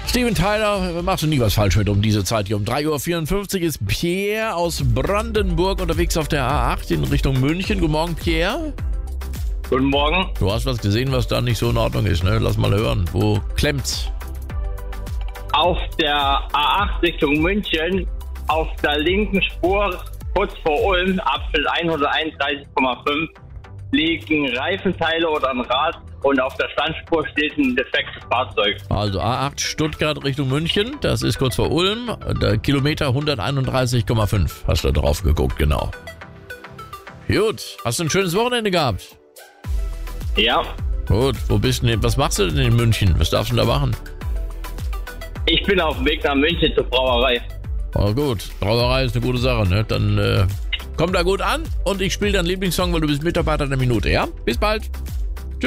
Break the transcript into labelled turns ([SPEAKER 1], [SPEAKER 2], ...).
[SPEAKER 1] Steven Tyler, machst du nie was falsch mit um diese Zeit hier. Um 3.54 Uhr ist Pierre aus Brandenburg unterwegs auf der A8 in Richtung München. Guten Morgen, Pierre.
[SPEAKER 2] Guten Morgen.
[SPEAKER 1] Du hast was gesehen, was da nicht so in Ordnung ist, ne? Lass mal hören. Wo klemmt's?
[SPEAKER 2] Auf der A8 Richtung München, auf der linken Spur, kurz vor Ulm, Abschnitt 131,5, liegen Reifenteile oder ein Rad und auf der Standspur steht ein defektes Fahrzeug.
[SPEAKER 1] Also A8 Stuttgart Richtung München, das ist kurz vor Ulm, der Kilometer 131,5. Hast du drauf geguckt, genau. Gut, hast du ein schönes Wochenende gehabt?
[SPEAKER 2] Ja,
[SPEAKER 1] Gut, wo bist du denn? Was machst du denn in München? Was darfst du denn da machen?
[SPEAKER 2] ich bin auf dem Weg nach München zur Brauerei.
[SPEAKER 1] Oh gut, Brauerei ist eine gute Sache, ne? Dann komm da gut an und ich spiele deinen Lieblingssong, weil du bist Mitarbeiter der Minute, ja? Bis bald.